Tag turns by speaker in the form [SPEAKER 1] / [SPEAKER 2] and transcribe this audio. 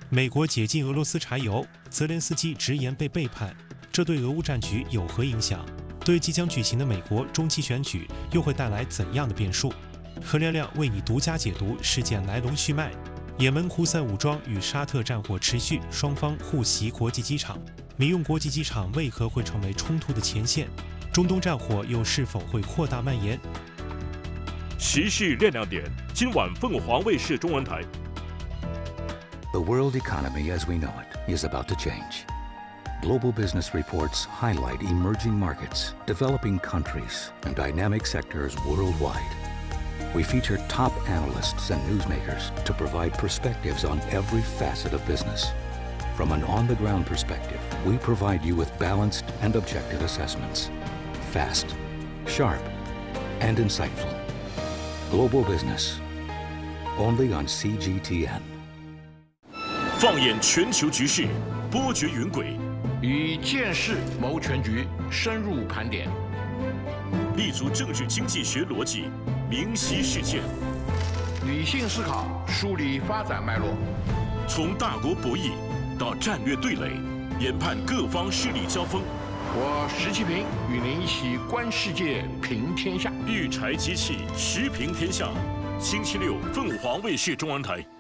[SPEAKER 1] 美国解禁俄罗斯柴油，泽连斯基直言被背叛，这对俄乌战局有何影响？对即将举行的美国中期选举又会带来怎样的变数？何亮亮为你独家解读事件来龙去脉。也门胡塞武装与沙特战火持续，双方互袭国际机场。民用国际机场为何会成为冲突的前线？中东战火又是否会扩大蔓延？
[SPEAKER 2] 时事亮亮点，今晚凤凰卫视中文台。
[SPEAKER 3] The world economy as we know it is about to change. Global business reports highlight emerging markets, developing countries, and dynamic sectors worldwide. We feature top analysts and newsmakers to provide perspectives on every facet of business. From an on-the-ground perspective, we provide you with balanced and objective assessments. Fast, sharp, and insightful. Global business. Only on CGTN.
[SPEAKER 2] 放眼全球局势，波谲云诡，
[SPEAKER 4] 以见识谋全局，深入盘点，
[SPEAKER 2] 立足政治经济学逻辑，明晰事件，
[SPEAKER 4] 理性思考，梳理发展脉络，
[SPEAKER 2] 从大国博弈到战略对垒，研判各方势力交锋。
[SPEAKER 4] 我石其平与您一起观世界，评天下。
[SPEAKER 2] 育才机器，时评天下。星期六，凤凰卫视中文台。